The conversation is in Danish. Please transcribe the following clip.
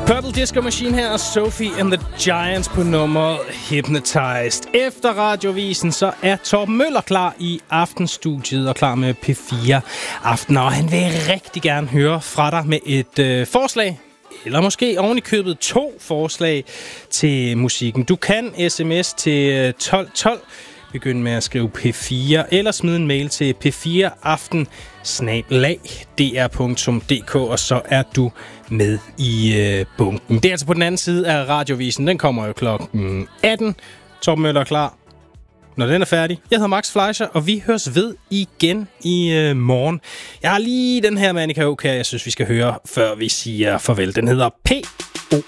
Purple Disco Machine her, og Sophie and the Giants på nummeret Hypnotized. Efter radiovisen, så er Torben Møller klar i aftenstudiet og klar med P4 Aften. Og han vil rigtig gerne høre fra dig med et forslag, eller måske oven i købet 2 forslag til musikken. Du kan sms til 1212. Begynd med at skrive P4, eller smid en mail til p4aften@dr.dk, og så er du med i bunken. Det er altså på den anden side af radiovisen. Den kommer jo klokken 18. Torben Møller er klar, når den er færdig. Jeg hedder Max Fleischer, og vi høres ved igen i morgen. Jeg har lige den her med Annika Aukjær, jeg synes, vi skal høre, før vi siger farvel. Den hedder P.